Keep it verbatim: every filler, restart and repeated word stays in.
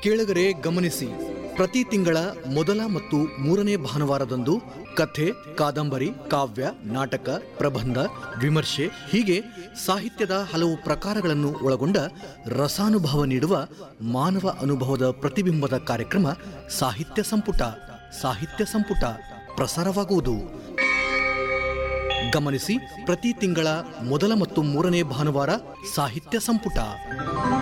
ಕೇಳುಗರೆ ಗಮನಿಸಿ, ಪ್ರತಿ ತಿಂಗಳ ಮೊದಲ ಮತ್ತು ಮೂರನೇ ಭಾನುವಾರದಂದು ಕಥೆ, ಕಾದಂಬರಿ, ಕಾವ್ಯ, ನಾಟಕ, ಪ್ರಬಂಧ, ವಿಮರ್ಶೆ ಹೀಗೆ ಸಾಹಿತ್ಯದ ಹಲವು ಪ್ರಕಾರಗಳನ್ನು ಒಳಗೊಂಡ ರಸಾನುಭವ ನೀಡುವ ಮಾನವ ಅನುಭವದ ಪ್ರತಿಬಿಂಬದ ಕಾರ್ಯಕ್ರಮ ಸಾಹಿತ್ಯ ಸಂಪುಟ ಸಾಹಿತ್ಯ ಸಂಪುಟ ಪ್ರಸಾರವಾಗುವುದು. ಗಮನಿಸಿ, ಪ್ರತಿ ತಿಂಗಳ ಮೊದಲ ಮತ್ತು ಮೂರನೇ ಭಾನುವಾರ ಸಾಹಿತ್ಯ ಸಂಪುಟ.